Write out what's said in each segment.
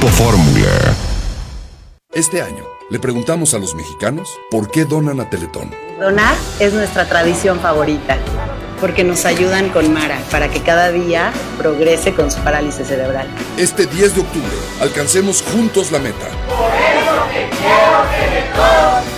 Grupo Fórmula. Este año le preguntamos a los mexicanos por qué donan a Teletón. Donar es nuestra tradición favorita, porque nos ayudan con Mara para que cada día progrese con su parálisis cerebral. Este 10 de octubre, alcancemos juntos la meta. Por eso te quiero, Teletón.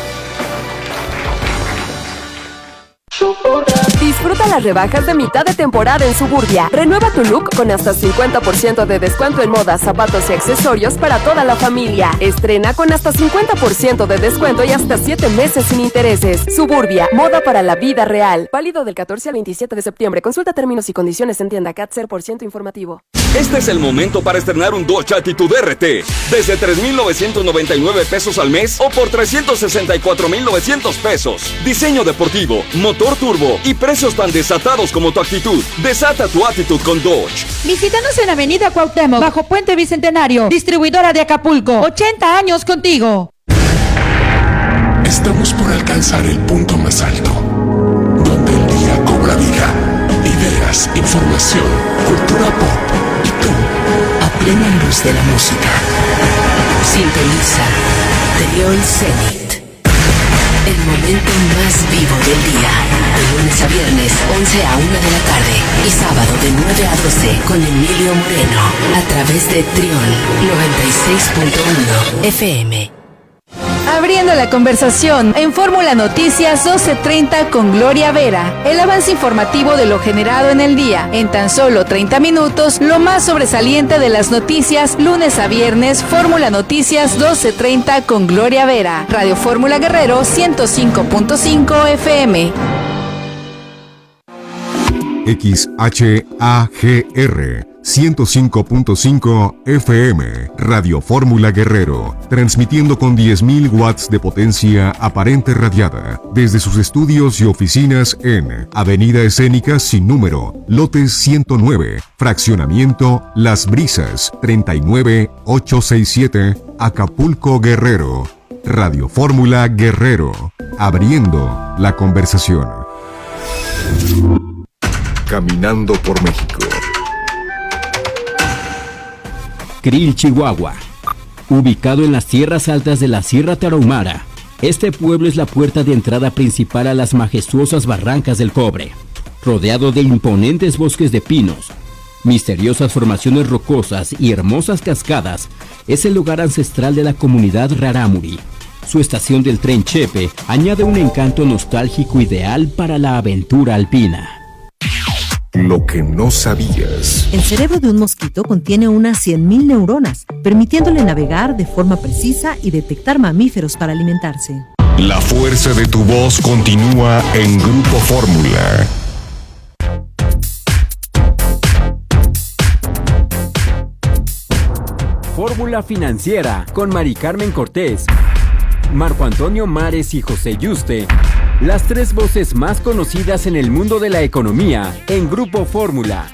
Disfruta las rebajas de mitad de temporada en Suburbia. Renueva tu look con hasta 50% de descuento en moda, zapatos y accesorios para toda la familia. Estrena con hasta 50% de descuento y hasta 7 meses sin intereses. Suburbia, moda para la vida real. Válido del 14 al 27 de septiembre. Consulta términos y condiciones en tienda CAT 0% informativo. Este es el momento para estrenar un Dodge Attitude RT. Desde 3,999 pesos al mes o por 364,900 pesos. Diseño deportivo, motor turbo y precios tan desatados como tu actitud. Desata tu actitud con Dodge. Visítanos en Avenida Cuauhtémoc, bajo Puente Bicentenario. Distribuidora de Acapulco. 80 años contigo. Estamos por alcanzar el punto más alto, donde el día cobra vida. Ideas, información, cultura pop y tú, a plena luz de la música. Sintoniza Triol Zenit. El momento más vivo del día. De lunes a viernes, 11 a 1 de la tarde. Y sábado de 9 a 12 con Emilio Moreno. A través de Triol 96.1 FM. Abriendo la conversación en Fórmula Noticias 12:30 con Gloria Vera. El avance informativo de lo generado en el día. En tan solo 30 minutos, lo más sobresaliente de las noticias, lunes a viernes, Fórmula Noticias 12:30 con Gloria Vera. Radio Fórmula Guerrero 105.5 FM. XHAGR 105.5 FM, Radio Fórmula Guerrero, transmitiendo con 10.000 watts de potencia aparente radiada, desde sus estudios y oficinas en Avenida Escénica sin número, lote 109, fraccionamiento Las Brisas, 39867, Acapulco, Guerrero. Radio Fórmula Guerrero, abriendo la conversación. Caminando por México. Krill, Chihuahua. Ubicado en las tierras altas de la Sierra Tarahumara, este pueblo es la puerta de entrada principal a las majestuosas barrancas del Cobre. Rodeado de imponentes bosques de pinos, misteriosas formaciones rocosas y hermosas cascadas, es el lugar ancestral de la comunidad Rarámuri. Su estación del tren Chepe añade un encanto nostálgico ideal para la aventura alpina. Lo que no sabías. El cerebro de un mosquito contiene unas 100.000 neuronas, permitiéndole navegar de forma precisa y detectar mamíferos para alimentarse. La fuerza de tu voz continúa en Grupo Fórmula. Fórmula Financiera con Mari Carmen Cortés, Marco Antonio Mares y José Yuste. Las tres voces más conocidas en el mundo de la economía en Grupo Fórmula.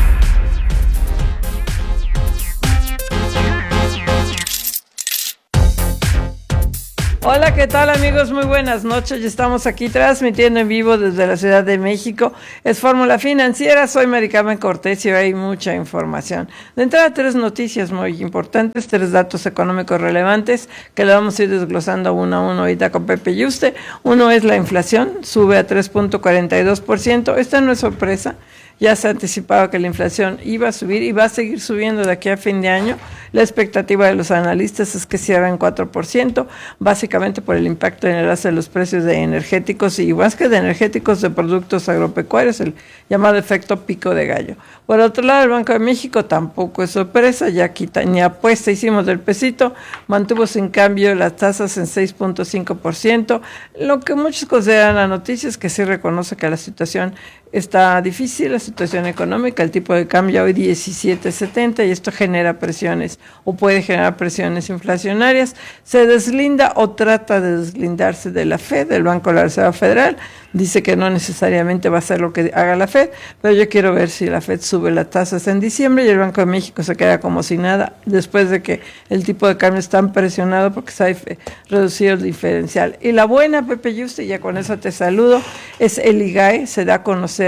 Hola, ¿qué tal amigos? Muy buenas noches. Ya estamos aquí transmitiendo en vivo desde la Ciudad de México. Es Fórmula Financiera. Soy Mari Carmen Cortés y hoy hay mucha información. De entrada, 3 noticias muy importantes, 3 datos económicos relevantes que le vamos a ir desglosando uno a uno ahorita con Pepe Yuste. Uno es la inflación, sube a 3.42%. Esta no es sorpresa. Ya se anticipaba que la inflación iba a subir y va a seguir subiendo de aquí a fin de año. La expectativa de los analistas es que cierre en 4%, básicamente por el impacto en el alza de los precios de energéticos y más que de energéticos, de productos agropecuarios, el llamado efecto pico de gallo. Por otro lado, el Banco de México tampoco es sorpresa, ya quita ni apuesta hicimos del pesito, mantuvo sin cambio las tasas en 6.5%. Lo que muchos consideran la noticia es que sí reconoce que la situación está difícil, la situación económica, el tipo de cambio hoy 17.70 y esto genera presiones o puede generar presiones inflacionarias. Se deslinda o trata de deslindarse de la Fed, del Banco de la Reserva Federal. Dice que no necesariamente va a ser lo que haga la Fed, pero yo quiero ver si la Fed sube las tasas en diciembre y el Banco de México se queda como si nada después de que el tipo de cambio está tan presionado porque se ha reducido el diferencial. Y la buena, Pepe Yuste, ya con eso te saludo, es el IGAE, se da a conocer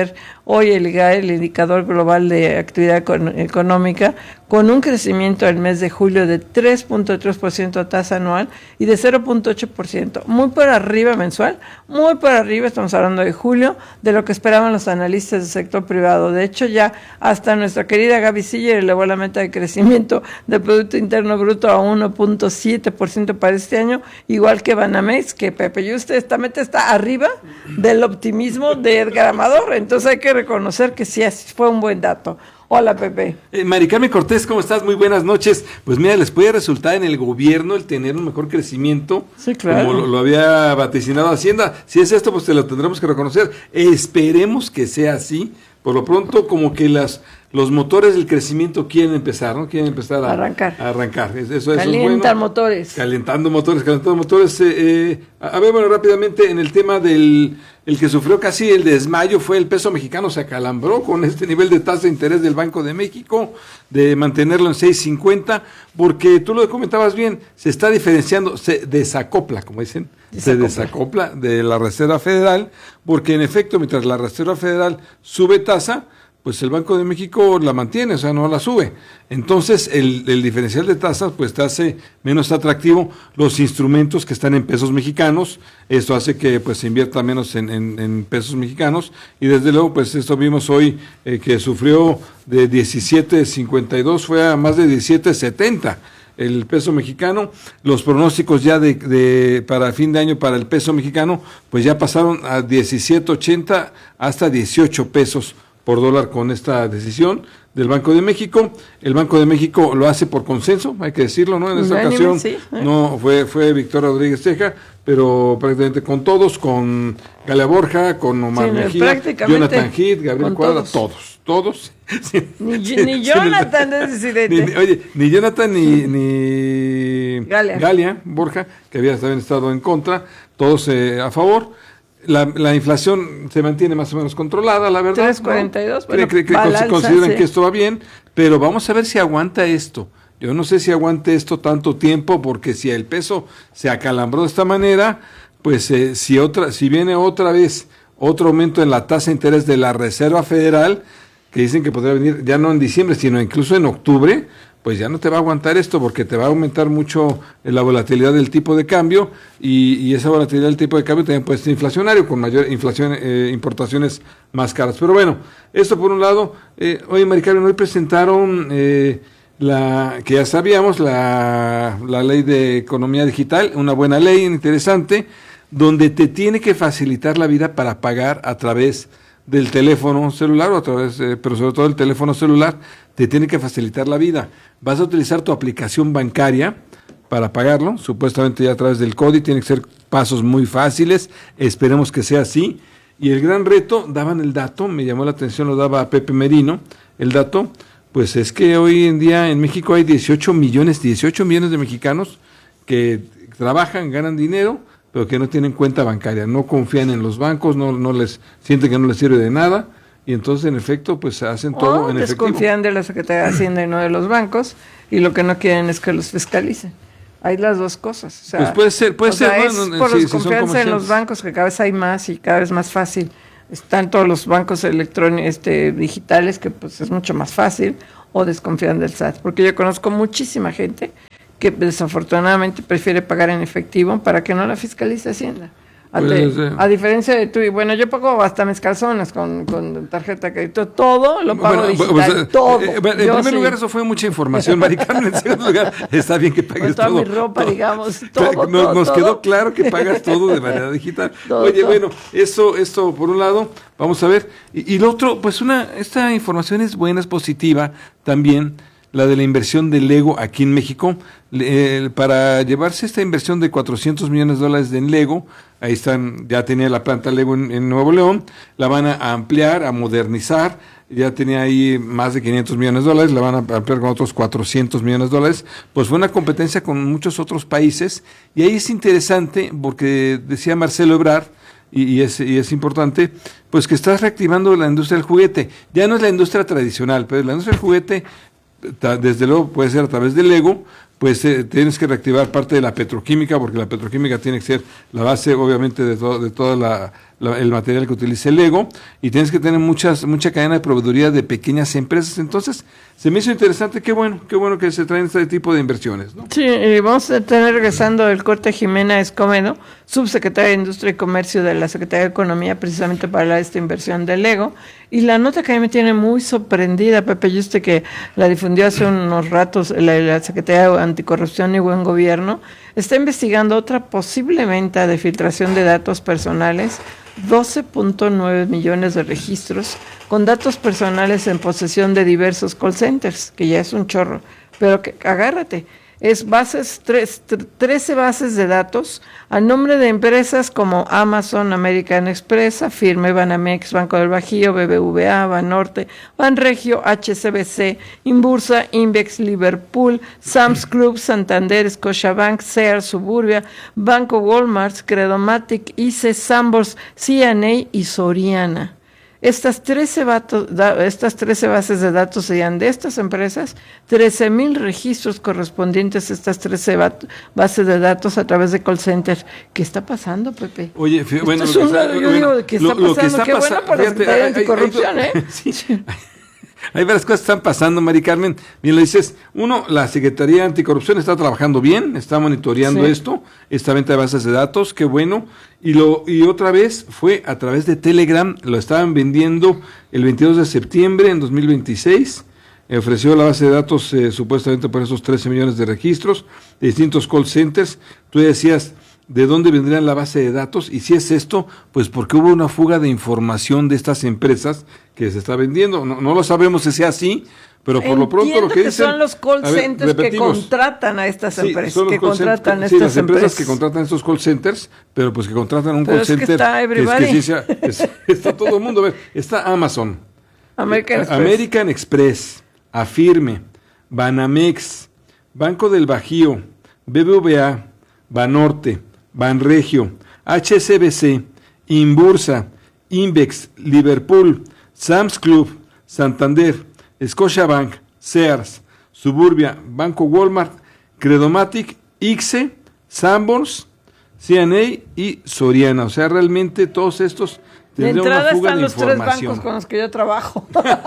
hoy el IGAE, el Indicador Global de Actividad Económica, con un crecimiento del mes de julio de 3.3% a tasa anual y de 0.8%, muy por arriba mensual, muy por arriba, estamos hablando de julio, de lo que esperaban los analistas del sector privado. De hecho, ya hasta nuestra querida Gaby Siller elevó la meta de crecimiento del Producto Interno Bruto a 1.7% para este año, igual que Banamex, que Pepe y usted, esta meta está arriba del optimismo de Edgar Amador, entonces hay que reconocer que sí fue un buen dato. Hola, Pepe. Mari Carmen Cortés, ¿cómo estás? Muy buenas noches. Pues mira, les puede resultar en el gobierno el tener un mejor crecimiento, sí, claro, como lo había vaticinado Hacienda. Si es esto, pues te lo tendremos que reconocer. Esperemos que sea así. Por lo pronto, como que los motores del crecimiento quieren empezar, ¿no? Quieren empezar a arrancar. Eso es bueno. Motores. Calentando motores. A ver, bueno, rápidamente, en el tema el que sufrió casi el desmayo fue el peso mexicano, se acalambró con este nivel de tasa de interés del Banco de México, de mantenerlo en 6.50, porque tú lo comentabas bien, se está diferenciando, se desacopla, como dicen, se desacopla de la Reserva Federal, porque en efecto, mientras la Reserva Federal sube tasa, pues el Banco de México la mantiene, o sea, no la sube. Entonces, el diferencial de tasas, pues te hace menos atractivo los instrumentos que están en pesos mexicanos. Esto hace que pues se invierta menos en pesos mexicanos. Y desde luego, pues esto vimos hoy que sufrió de 17.52, fue a más de 17.70. El peso mexicano, los pronósticos ya para fin de año para el peso mexicano, pues ya pasaron a 17.80 hasta 18 pesos por dólar con esta decisión del Banco de México. El Banco de México lo hace por consenso, hay que decirlo, ¿no? En esta ocasión no fue Víctor Rodríguez Ceja, pero prácticamente con todos, con Galia Borja, con Omar Mejía, Jonathan Heath, Gabriel Cuadra, todos. Ni Jonathan es disidente. Ni Jonathan ni Galia Borja, que habían estado en contra, todos a favor. La inflación se mantiene más o menos controlada, la verdad. 3.42. Bueno, consideran que esto va bien, pero vamos a ver si aguanta esto. Yo no sé si aguante esto tanto tiempo, porque si el peso se acalambró de esta manera, pues si viene otra vez otro aumento en la tasa de interés de la Reserva Federal, que dicen que podría venir ya no en diciembre, sino incluso en octubre, pues ya no te va a aguantar esto, porque te va a aumentar mucho la volatilidad del tipo de cambio, y esa volatilidad del tipo de cambio también puede ser inflacionario, con mayor inflación, importaciones más caras. Pero bueno, esto por un lado. Oye, Mari Carmen, hoy presentaron que ya sabíamos, la ley de economía digital, una buena ley, interesante, donde te tiene que facilitar la vida para pagar a través del teléfono celular, o a través, pero sobre todo el teléfono celular, te tiene que facilitar la vida. Vas a utilizar tu aplicación bancaria para pagarlo, supuestamente ya a través del CODI, tiene que ser pasos muy fáciles, esperemos que sea así. Y el gran reto, daban el dato, me llamó la atención, lo daba Pepe Merino, el dato, pues es que hoy en día en México hay 18 millones de mexicanos que trabajan, ganan dinero, pero que no tienen cuenta bancaria, no confían en los bancos, no les sienten que no les sirve de nada, y entonces en efecto pues hacen todo en efectivo. Desconfían de la Secretaría de Hacienda y no de los bancos, y lo que no quieren es que los fiscalicen. Hay las dos cosas. O sea, pues puede ser. Es por desconfianza en los bancos, que cada vez hay más y cada vez más fácil. Están todos los bancos electrónicos, digitales, que pues es mucho más fácil, o desconfían del SAT, porque yo conozco muchísima gente que desafortunadamente prefiere pagar en efectivo para que no la fiscalice Hacienda. A diferencia de tú, y bueno, yo pago hasta mis calzones con tarjeta de crédito, todo lo pago digital, todo. En primer lugar, eso fue mucha información, Mari Carmen. En segundo lugar, está bien que pagues todo. Toda mi ropa, todo, digamos, todo. Nos quedó claro que pagas todo de manera digital. Oye, bueno, esto por un lado, vamos a ver. Y lo otro, pues esta información es buena, es positiva también, la de la inversión de Lego aquí en México. Para llevarse esta inversión de $400 millones en Lego, ahí están, ya tenía la planta Lego en Nuevo León, la van a ampliar, a modernizar, ya tenía ahí más de $500 millones, la van a ampliar con otros $400 millones, pues fue una competencia con muchos otros países, y ahí es interesante, porque decía Marcelo Ebrard, y es importante, pues que estás reactivando la industria del juguete. Ya no es la industria tradicional, pero la industria del juguete, desde luego puede ser a través del Lego, pues tienes que reactivar parte de la petroquímica, porque la petroquímica tiene que ser la base, obviamente, de todo el material que utiliza el Lego, y tienes que tener mucha cadena de proveeduría de pequeñas empresas. Entonces, se me hizo interesante, qué bueno que se traen este tipo de inversiones, ¿no? Sí, vamos a tener regresando el corte Jimena Escobedo, subsecretaria de Industria y Comercio de la Secretaría de Economía, precisamente para hablar de esta inversión del Lego. Y la nota que a mí me tiene muy sorprendida, Pepe, yo que la difundió hace unos ratos la Secretaría de Anticorrupción y Buen Gobierno, está investigando otra posible venta de filtración de datos personales, 12.9 millones de registros con datos personales en posesión de diversos call centers, que ya es un chorro, pero que agárrate, es 13 bases de datos a nombre de empresas como Amazon, American Express, Firme, Banamex, Banco del Bajío, BBVA, Banorte, Banregio, HSBC, Inbursa, Invex, Liverpool, Sam's Club, Santander, Scotiabank, Sears, Suburbia, Banco Walmart, Credomatic, ICE, Sanborns, C&A y Soriana. Estas 13 bases de datos serían de estas empresas, 13,000 registros correspondientes a estas 13 bases de datos a través de call centers. ¿Qué está pasando, Pepe? Oye, bueno, yo digo, ¿qué está pasando? Qué bueno para la Secretaría de Anticorrupción, ¿eh? Sí. Hay varias cosas que están pasando, Mari Carmen. Bien lo dices. Uno, la Secretaría de Anticorrupción está trabajando bien, está monitoreando esto, esta venta de bases de datos, qué bueno. Y otra vez fue a través de Telegram, lo estaban vendiendo el 22 de septiembre en 2026. Ofreció la base de datos supuestamente por esos 13 millones de registros de distintos call centers. Tú decías, ¿de dónde vendrían la base de datos? Y si es esto, pues porque hubo una fuga de información de estas empresas que se está vendiendo. No lo sabemos si sea así, pero por lo pronto lo que dicen... son los call centers que contratan a estas empresas, son los las empresas que contratan estos call centers, pero pues que contratan un call center... Está todo el mundo. A ver, está Amazon, American Express, Afirme, Banamex, Banco del Bajío, BBVA, Banorte, Banregio, HSBC, Inbursa, Invex, Liverpool, Sam's Club, Santander, Scotiabank, Sears, Suburbia, Banco Walmart, Credomatic, ICE, Sanborns, C&A y Soriana. O sea, realmente todos estos de entrada están los 3 bancos con los que yo trabajo.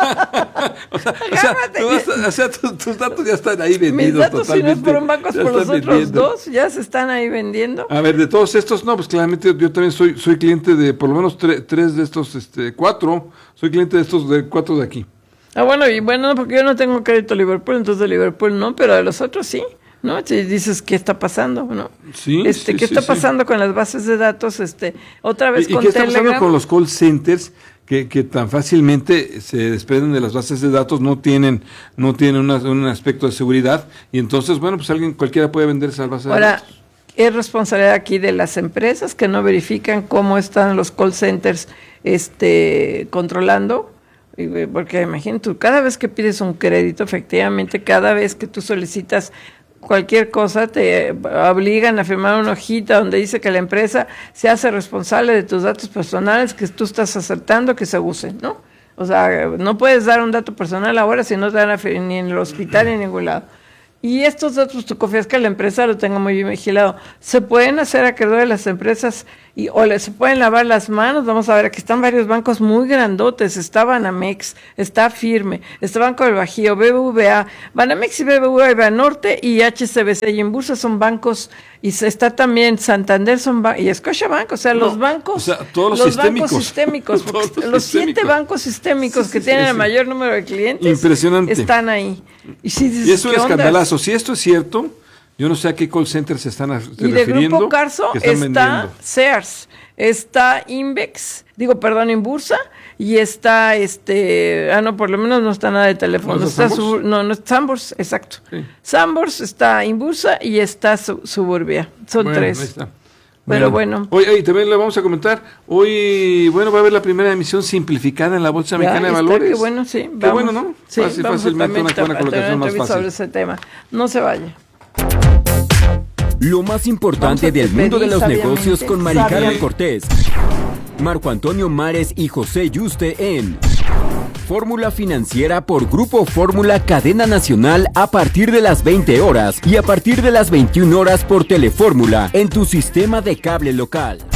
tus datos ya están ahí vendidos. Mis datos, si no es por un banco, es por los otros 2, ya se están ahí vendiendo. A ver, de todos estos, no, pues claramente yo también soy cliente de por lo menos 3 de estos, 4, soy cliente de estos 4 de aquí. Bueno, porque yo no tengo crédito Liverpool, entonces de Liverpool no, pero de los otros sí. ¿No? Si dices, ¿qué está pasando? ¿No? Sí, ¿qué está pasando con las bases de datos? Otra vez con Telegram. ¿Y qué está pasando con los call centers que tan fácilmente se desprenden de las bases de datos, no tienen un aspecto de seguridad, y entonces, bueno, pues cualquiera puede vender esas bases de datos? Ahora, es responsabilidad aquí de las empresas que no verifican cómo están los call centers controlando. Porque imagínate, tú cada vez que pides un crédito, efectivamente, cada vez que tú solicitas cualquier cosa, te obligan a firmar una hojita donde dice que la empresa se hace responsable de tus datos personales que tú estás aceptando que se usen, ¿no? O sea, no puedes dar un dato personal ahora si no te dan ni en el hospital ni en ningún lado. Y estos datos, tú confías que la empresa lo tenga muy bien vigilado. Se pueden hacer acreedores de las empresas se pueden lavar las manos. Vamos a ver, aquí están varios bancos muy grandotes. Está Banamex, está Firme, está Banco del Bajío, BBVA, Banamex y BBVA, Banorte y HSBC y Inbursa son bancos, y está también Santander y Scotiabank, o sea, los bancos, todos los bancos sistémicos, los 7 bancos sistémicos que tienen el mayor número de clientes. Impresionante. Están ahí. Y es un escandalazo. Si esto es cierto, yo no sé a qué call center se están refiriendo. Y de Grupo Carso está Sears, está Invex, Inbursa, y está por lo menos no está nada de teléfono. No está Sanborns, exacto. Sí. Sanborns, está Inbursa y está Suburbia. Son 3. Ahí está. Pero bueno. Hoy también le vamos a comentar. Hoy, va a haber la primera emisión simplificada en la Bolsa Mexicana de Valores. Qué bueno, sí. Qué bueno, ¿no? Sí, fácilmente una colocación más fácil. Sobre ese tema. No se vaya. Lo más importante del mundo de los negocios con Mari Carmen Cortés, Marco Antonio Mares y José Yuste en Fórmula Financiera por Grupo Fórmula Cadena Nacional a partir de las 20 horas y a partir de las 21 horas por Telefórmula en tu sistema de cable local.